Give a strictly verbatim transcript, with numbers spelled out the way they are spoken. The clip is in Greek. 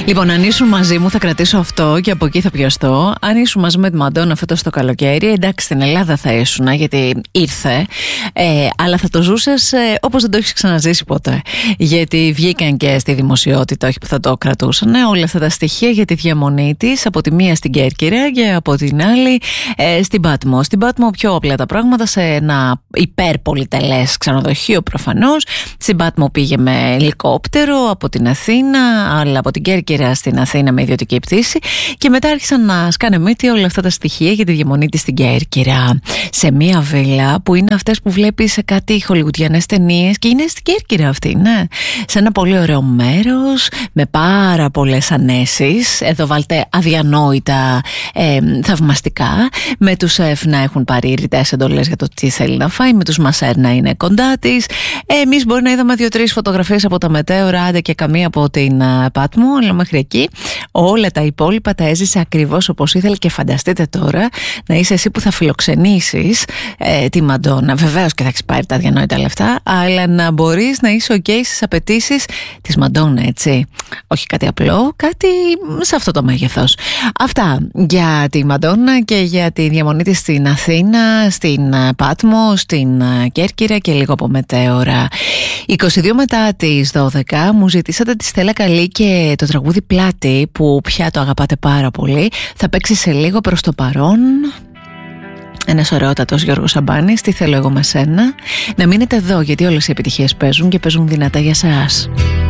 Λοιπόν, αν ήσουν μαζί μου θα κρατήσω αυτό και από εκεί θα πιαστώ. Αν ήσουν μαζί με τη Μαντόνα φέτος το καλοκαίρι, εντάξει, στην Ελλάδα θα ήσουν, γιατί ήρθε, ε, αλλά θα το ζούσες ε, όπως δεν το έχεις ξαναζήσει ποτέ. Γιατί βγήκαν και στη δημοσιότητα, όχι που θα το κρατούσαν, ε, όλα αυτά τα στοιχεία για τη διαμονή της, από τη μία στην Κέρκυρα και από την άλλη ε, στην Πάτμο. Στην Πάτμο πιο απλά τα πράγματα, σε ένα υπερπολιτελές ξενοδοχείο προφανώς. Στην Πάτμο πήγε με ελικόπτερο από την Αθήνα, αλλά από την Κέρκυρα στην Αθήνα με ιδιωτική πτήση, και μετά άρχισαν να σκάνε μύτη όλα αυτά τα στοιχεία για τη διαμονή της στην Κέρκυρα. Σε μία βίλα που είναι αυτές που βλέπεις σε κάτι χολιγουντιανές ταινίες, και είναι στην Κέρκυρα αυτή, ναι. Σε ένα πολύ ωραίο μέρος, με πάρα πολλές ανέσεις. Εδώ βάλτε αδιανόητα ε, θαυμαστικά. Με τους σεφ να έχουν πάρει ρητές εντολές για το τι θέλει να φάει, με τους μασέρ να είναι κοντά της. Εμείς μπορεί να είδαμε δύο-τρεις φωτογραφίες από τα μετέωρα, άντε και καμία από την uh, Πάτμο, αλλά μέχρι εκεί όλα τα υπόλοιπα τα έζησε ακριβώς όπως ήθελε. Και φανταστείτε τώρα να είσαι εσύ που θα φιλοξενήσεις ε, τη Μαντόνα. Βεβαίως και θα έχεις πάρει τα διανόητα λεφτά, αλλά να μπορείς να είσαι ok στις απαιτήσεις της Μαντόνα, έτσι. Όχι κάτι απλό, κάτι σε αυτό το μέγεθος. Αυτά για τη Μαντόνα και για τη διαμονή της στην Αθήνα, στην Πάτμο, στην Κέρκυρα και λίγο από μετέωρα. είκοσι δύο μετά τις δώδεκα μου ζητήσατε τη Στέλλα Καλή και το τραγούδι Πλάτη, που πια το αγαπάτε πάρα πολύ. Θα παίξει σε λίγο. Προς το παρόν ένας ωραιότατος Γιώργος Σαμπάνης, Τι θέλω εγώ με σένα. Να μείνετε εδώ, γιατί όλες οι επιτυχίες παίζουν και παίζουν δυνατά για σας.